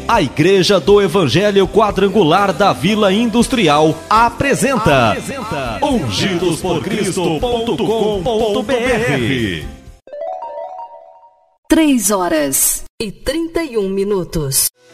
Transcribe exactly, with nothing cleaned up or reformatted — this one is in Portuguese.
A Igreja do Evangelho Quadrangular da Vila Industrial apresenta, apresenta ungidos por cristo ponto com ponto br. Três horas e trinta e um minutos.